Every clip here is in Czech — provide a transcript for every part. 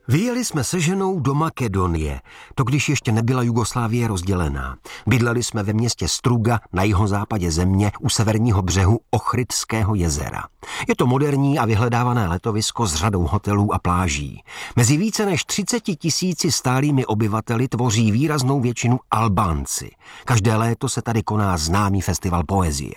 Vyjeli jsme se ženou do Makedonie, to když ještě nebyla Jugoslávie rozdělená. Bydleli jsme ve městě Struga na jihozápadě země u severního břehu Ochridského jezera. Je to moderní a vyhledávané letovisko s řadou hotelů a pláží. Mezi více než 30 000 stálými obyvateli tvoří výraznou většinu Albánci. Každé léto se tady koná známý festival poezie.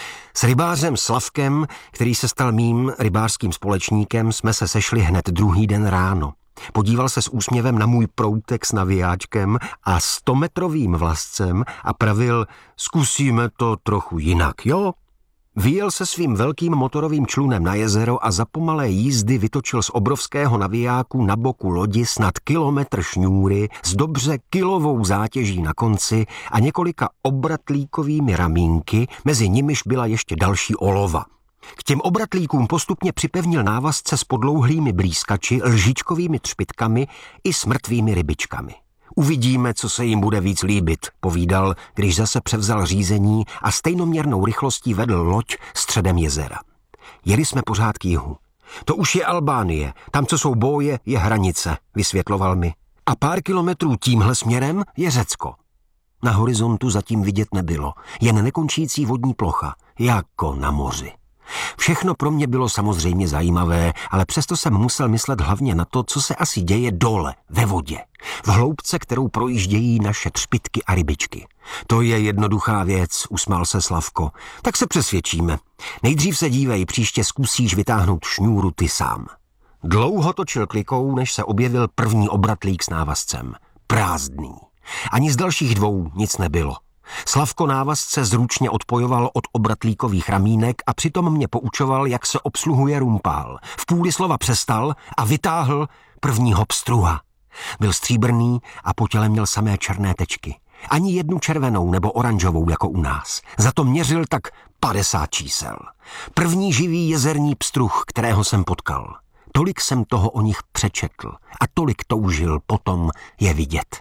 S rybářem Slavkem, který se stal mým rybářským společníkem, jsme se sešli hned druhý den ráno. Podíval se s úsměvem na můj proutek s navijáčkem a 100metrovým vlascem a pravil, zkusíme to trochu jinak, jo? Vyjel se svým velkým motorovým člunem na jezero a za pomalé jízdy vytočil z obrovského navijáku na boku lodi snad kilometr šňůry s dobře kilovou zátěží na konci a několika obratlíkovými ramínky, mezi nimiž byla ještě další olova. K těm obratlíkům postupně připevnil návazce s podlouhlými blízkači, lžičkovými třpitkami i s mrtvými rybičkami. Uvidíme, co se jim bude víc líbit, povídal, když zase převzal řízení a stejnoměrnou rychlostí vedl loď středem jezera. Jeli jsme pořád k jihu. To už je Albánie, tam, co jsou boje, je hranice, vysvětloval mi. A pár kilometrů tímhle směrem je Řecko. Na horizontu zatím vidět nebylo, jen nekončící vodní plocha, jako na moři. Všechno pro mě bylo samozřejmě zajímavé, ale přesto jsem musel myslet hlavně na to, co se asi děje dole, ve vodě. V hloubce, kterou projíždějí naše třpytky a rybičky. To je jednoduchá věc, usmál se Slavko. Tak se přesvědčíme. Nejdřív se dívej, příště zkusíš vytáhnout šňůru ty sám. Dlouho točil klikou, než se objevil první obratlík s návazcem. Prázdný. Ani z dalších dvou nic nebylo. Slavko návazce zručně odpojoval od obratlíkových ramínek a přitom mě poučoval, jak se obsluhuje rumpál. V půli slova přestal a vytáhl prvního pstruha. Byl stříbrný a po těle měl samé černé tečky. Ani jednu červenou nebo oranžovou jako u nás. Za to měřil tak 50 čísel. První živý jezerní pstruh, kterého jsem potkal. Tolik jsem toho o nich přečetl a tolik toužil potom je vidět.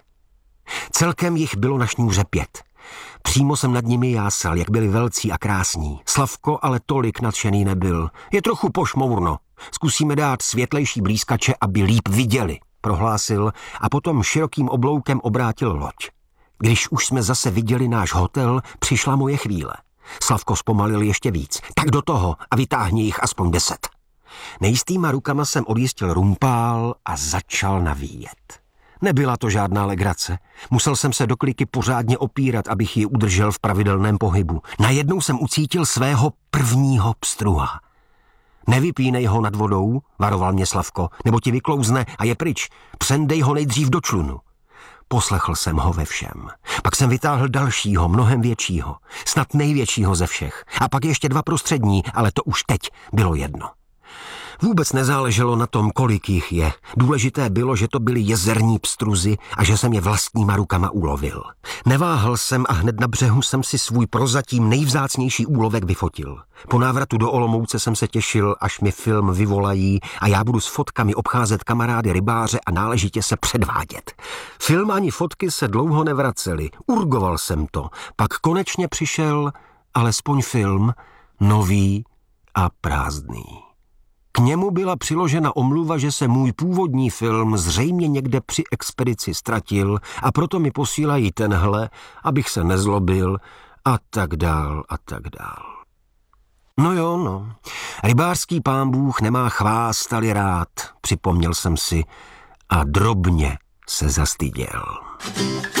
Celkem jich bylo na šňůře 5. Přímo jsem nad nimi jásal, jak byli velcí a krásní. Slavko ale tolik nadšený nebyl. Je trochu pošmourno. Zkusíme dát světlejší blízkače, aby líp viděli, prohlásil a potom širokým obloukem obrátil loď. Když už jsme zase viděli náš hotel, přišla moje chvíle. Slavko zpomalil ještě víc. Tak do toho a vytáhni jich aspoň 10. Nejistýma rukama jsem odjistil rumpál a začal navíjet. Nebyla to žádná legrace. Musel jsem se do kliky pořádně opírat, abych ji udržel v pravidelném pohybu. Najednou jsem ucítil svého prvního pstruha. Nevypínej ho nad vodou, varoval mě Slavko, nebo ti vyklouzne a je pryč. Přendej ho nejdřív do člunu. Poslechl jsem ho ve všem. Pak jsem vytáhl dalšího, mnohem většího. Snad největšího ze všech. A pak ještě 2 prostřední, ale to už teď bylo jedno. Vůbec nezáleželo na tom, kolik jich je. Důležité bylo, že to byly jezerní pstruzy a že jsem je vlastníma rukama ulovil. Neváhal jsem a hned na břehu jsem si svůj prozatím nejvzácnější úlovek vyfotil. Po návratu do Olomouce jsem se těšil, až mi film vyvolají a já budu s fotkami obcházet kamarády rybáře a náležitě se předvádět. Film ani fotky se dlouho nevracely. Urgoval jsem to. Pak konečně přišel alespoň film, nový a prázdný. K němu byla přiložena omluva, že se můj původní film zřejmě někde při expedici ztratil a proto mi posílají tenhle, abych se nezlobil a tak dál a tak dál. No jo, no. Rybářský pánbůh nemá chvást, ale rád, připomněl jsem si a drobně se zastyděl.